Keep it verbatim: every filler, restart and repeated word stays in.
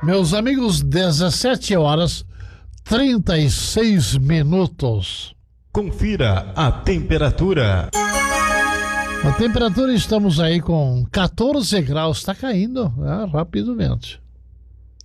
Meus amigos, dezessete horas trinta e seis minutos. Confira a temperatura. A temperatura, estamos aí com quatorze graus, está caindo, né, rapidamente.